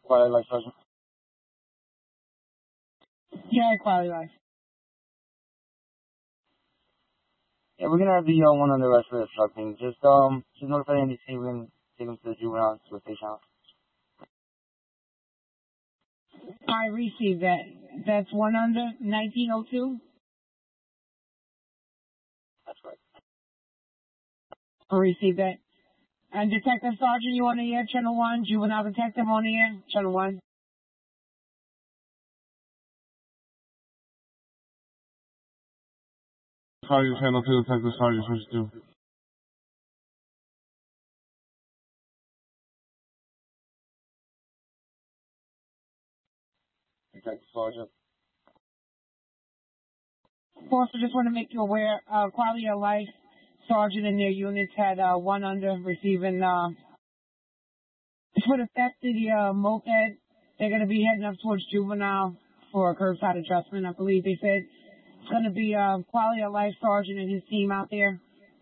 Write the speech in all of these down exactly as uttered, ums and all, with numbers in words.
Quality Life Sergeant. Yeah, Quality Life. Yeah, we're gonna have the uh, one on the rest for the truck thing. Just um, just notify N D C. We're gonna take him to the juvenile to a station house. I received that. That's one under nineteen oh two. That's right. I received that. And Detective Sergeant, you on the air? Channel one. Juvenile Detective on the air? Channel one. Sergeant, Channel two, Detective Sergeant, switch two. Detective Sergeant. Also, just want to make you aware, uh, Quality of Life Sergeant and their units had uh, one under receiving, uh, for the theft of the uh, moped. They're going to be heading up towards juvenile for a curbside adjustment, I believe they said. It's going to be uh, Quality of Life Sergeant and his team out there.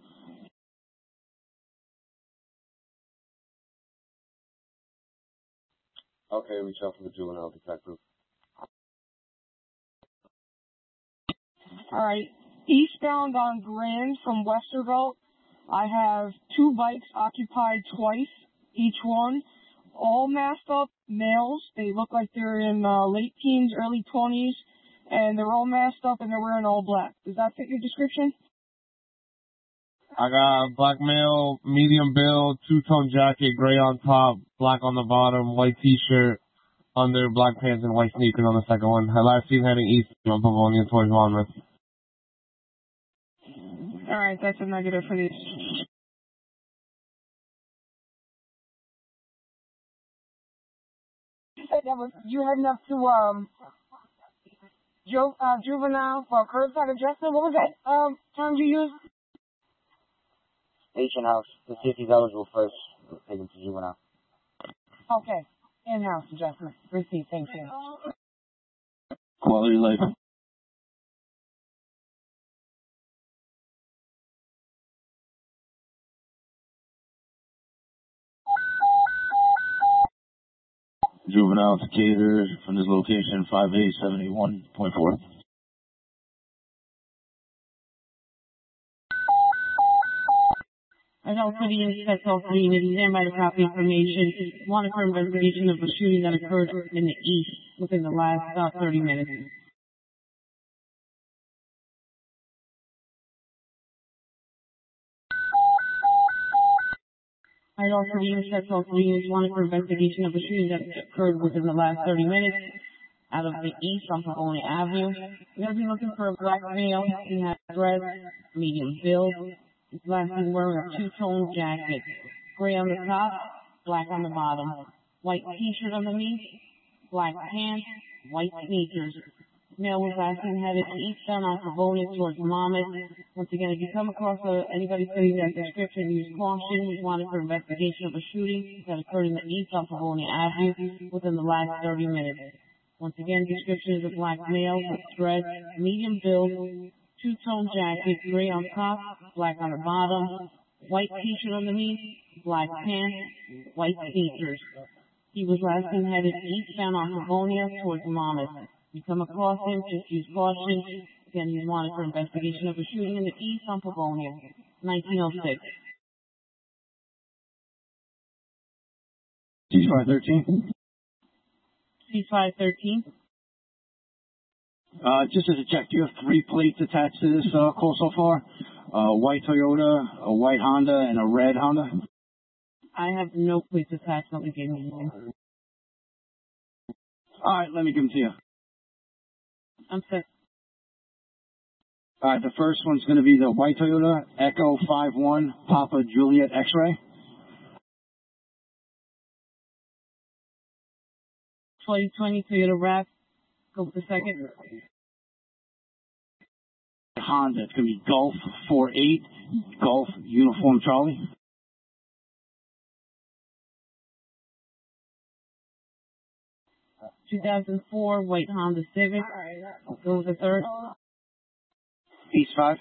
Okay, reach out for the juvenile detective. All right. Eastbound on Grand from Westerville, I have two bikes occupied twice, each one, all masked up males. They look like they're in uh, late teens, early twenties, and they're all masked up and they're wearing all black. Does that fit your description? I got black male, medium build, two-tone jacket, gray on top, black on the bottom, white t-shirt, under black pants and white sneakers on the second one. I last seen heading east on Pavonia towards Monmouth. All right, that's a negative for these. You said that was you heading up to um ju- uh, juvenile for curbside adjustment. What was that um term you used? Station house. The fifty's eligible first. We'll take him to juvenile. Okay, in-house adjustment. Receipt. Thank you. Quality Life. Juvenile Decatur from this location, five eight seven eight one point four. I don't for the insect health unit, stand by the copy information. Wanted for investigation of a shooting that occurred in the east within the last uh, thirty minutes. I also the insect health unit, wanted for investigation of a shooting that occurred within the last thirty minutes out of the east on Pavonia Avenue. We're going to be looking for a black male. He has dreads, medium build. He's last seen wearing a two-tone jacket, gray on the top, black on the bottom, white t-shirt underneath, black pants, white sneakers. Male was last seen headed eastbound on Pavonia towards Monmouth. Once again, if you come across uh, anybody fitting that description, use caution. We wanted for investigation of a shooting that occurred in the east on Pavonia Avenue within the last thirty minutes. Once again, description is a black male with dreads, medium build, two-tone jacket, gray on top, black on the bottom, white t-shirt underneath, black pants, white sneakers. He was last seen headed eastbound on Pavonia towards Monmouth. You come across him, just use caution. Again, he's wanted for investigation of a shooting in the east on Pavonia, nineteen oh six. C five thirteen. C five thirteen. Uh, just as a check, do you have three plates attached to this uh, call so far? A white Toyota, a white Honda, and a red Honda? I have no plates attached. Let me give you. All right, let me give them to you. I'm set. All right, the first one's going to be the white Toyota Echo five one Papa Juliet X-Ray. twenty twenty Toyota RAV. Go with the second. Honda, it's going to be Golf four eight, Golf Uniform Charlie. two thousand four white Honda Civic. Go with the third. Piece five.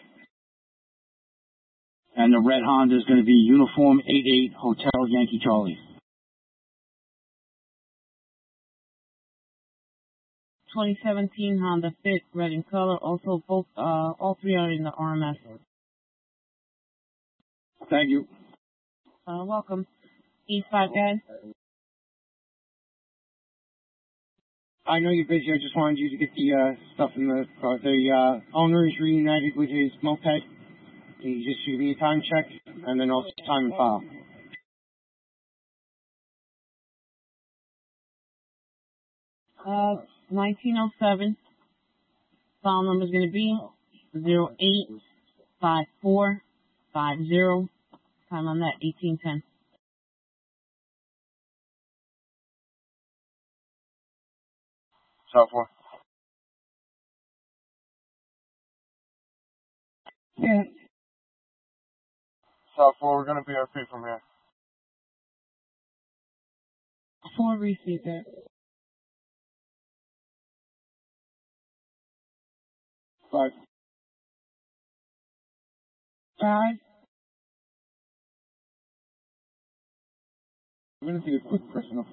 And the red Honda is going to be Uniform eight eight Hotel Yankee Charlie. twenty seventeen Honda Fit, red in color. Also, both, uh, all three are in the R M S. Thank you. Uh, welcome. East five guys. I know you're busy. I just wanted you to get the uh, stuff in the car. The uh, owner is reunited with his moped. He just gave me a time check and then also time and file. Uh, nineteen oh seven. File number is going to be zero eight five four five zero. Time on that, eighteen ten. South four. Yeah. South four, we're gonna be our feet from here. Four receipt there. Five. Five. We're going to take a quick personal